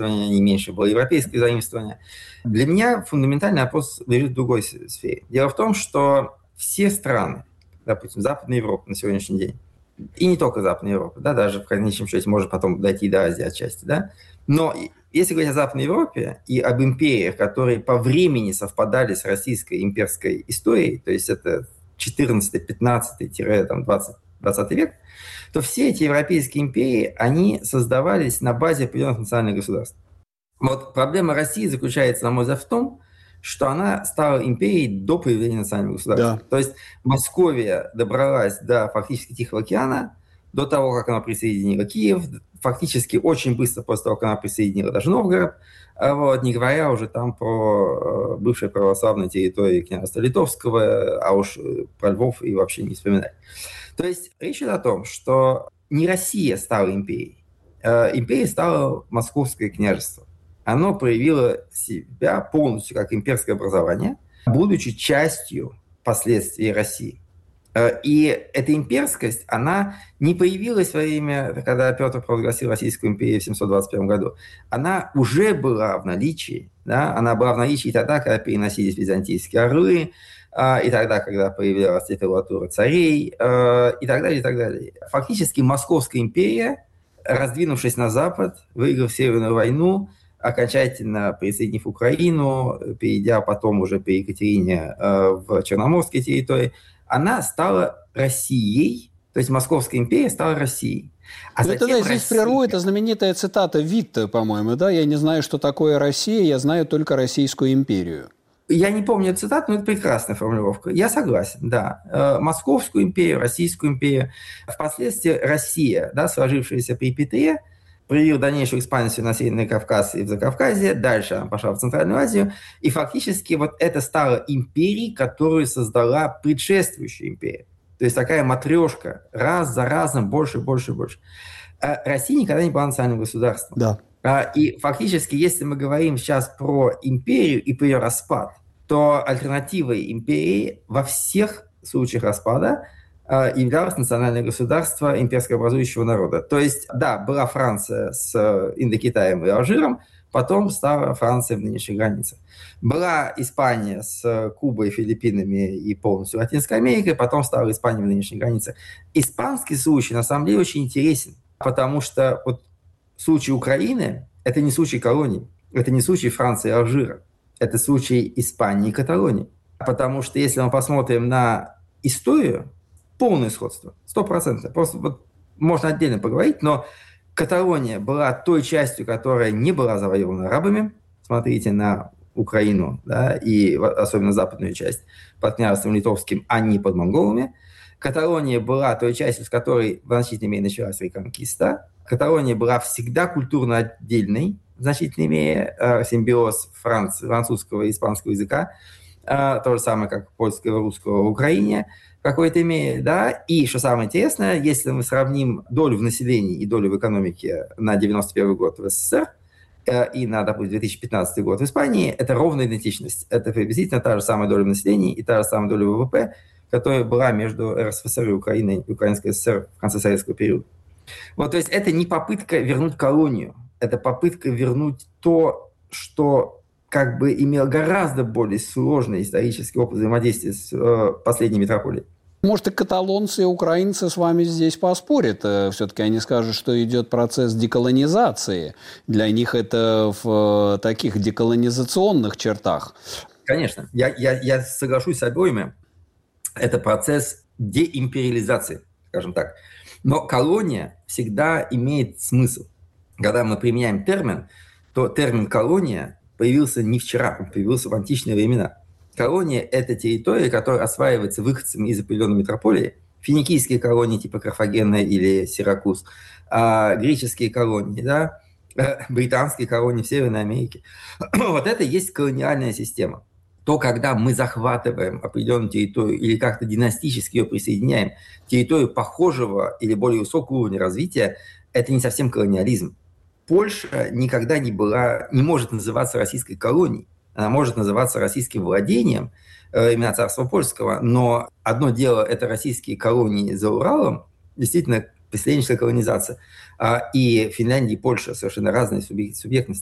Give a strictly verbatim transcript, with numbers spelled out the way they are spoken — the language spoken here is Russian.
заимствования, не меньше было европейских заимствования. Для меня фундаментальный вопрос лежит в другой сфере. Дело в том, что все страны, допустим, Западная Европа на сегодняшний день, и не только Западная Европа, да, даже в конечном счете может потом дойти до Азии отчасти, да, но если говорить о Западной Европе и об империях, которые по времени совпадали с российской имперской историей, то есть это четырнадцатый, пятнадцатый, двадцатый век, то все эти европейские империи, они создавались на базе определенных национальных государств. Вот проблема России заключается, на мой взгляд, в том, что она стала империей до появления национального государства. Да. То есть Московия добралась до фактически Тихого океана, до того, как она присоединила Киев, фактически очень быстро после того, как она присоединила даже Новгород, вот, не говоря уже там про бывшие православные территории княжества Литовского, а уж про Львов и вообще не вспоминать. То есть речь идет о том, что не Россия стала империей, империей стало Московское княжество. Оно проявило себя полностью как имперское образование, будучи частью последствий России. И эта имперскость, она не появилась во время, когда Петр провозгласил Российскую империю в семьсот двадцать первом году. Она уже была в наличии. Да? Она была в наличии тогда, когда переносились византийские орлы, и тогда, когда появлялась титулатура царей, и так далее, и так далее. Фактически Московская империя, раздвинувшись на запад, выиграв Северную войну, окончательно присоединив Украину, перейдя потом уже при Екатерине в Черноморские территории, она стала Россией, то есть Московская империя стала Россией. А ну, тогда здесь прерву, это знаменитая цитата Витта, по-моему, да? «Я не знаю, что такое Россия, я знаю только Российскую империю». Я не помню цитату, но это прекрасная формулировка. Я согласен, да. Московскую империю, Российскую империю. Впоследствии Россия, да, сложившаяся при Петре, проявила дальнейшую экспансию на Северный Кавказ и в Закавказье, дальше она пошла в Центральную Азию, и фактически вот это стало империей, которую создала предшествующая империя. То есть такая матрешка, раз за разом, больше, больше, больше. А Россия никогда не была национальным государством. Да. И фактически, если мы говорим сейчас про империю и про ее распад, то альтернативой империи во всех случаях распада являлось национальное государство имперскообразующего народа. То есть, да, была Франция с Индокитаем и Алжиром, потом стала Франция в нынешних границах. Была Испания с Кубой, Филиппинами и полностью Латинской Америкой, потом стала Испания в нынешних границах. Испанский случай, на самом деле, очень интересен, потому что вот случай Украины – это не случай колоний, это не случай Франции и Алжира, это случай Испании и Каталонии. Потому что если мы посмотрим на историю, полное сходство, стопроцентно. Просто вот можно отдельно поговорить, но Каталония была той частью, которая не была завоевана арабами. Смотрите на Украину, да, и особенно западную часть под княжеством литовским, а не под монголами. Каталония была той частью, с которой в значительной мере началась реконкиста. Каталония была всегда культурно отдельной, в значительной мере, э, симбиоз франц, французского и испанского языка, э, то же самое, как польского и русского в Украине, в какой-то мере, да, и, что самое интересное, если мы сравним долю в населении и долю в экономике на девяносто первый год в СССР э, и на, допустим, две тысячи пятнадцатый год в Испании, это ровная идентичность. Это приблизительно та же самая доля в населении и та же самая доля ВВП, которая была между РСФСР и Украиной, и Украинской ССР в конце советского периода. Вот, то есть это не попытка вернуть колонию, это попытка вернуть то, что как бы имел гораздо более сложный исторический опыт взаимодействия с э, последней метрополией. Может, и каталонцы, и украинцы с вами здесь поспорят. Все-таки они скажут, что идет процесс деколонизации. Для них это в таких деколонизационных чертах. Конечно. Я, я, я соглашусь с обоими. Это процесс деимпериализации, скажем так. Но колония всегда имеет смысл. Когда мы применяем термин, то термин «колония» появился не вчера, он появился в античные времена. Колония – это территория, которая осваивается выходцами из определенной метрополии. Финикийские колонии типа Карфагена или Сиракуз, а греческие колонии, да, британские колонии в Северной Америке. Вот это и есть колониальная система. То, когда мы захватываем определенную территорию или как-то династически ее присоединяем, территорию похожего или более высокого уровня развития, это не совсем колониализм. Польша никогда не была, не может называться российской колонией. Она может называться российским владением времена царства польского, но одно дело – это российские колонии за Уралом, действительно, поселенческая колонизация, и Финляндия и Польша совершенно разные субъектности.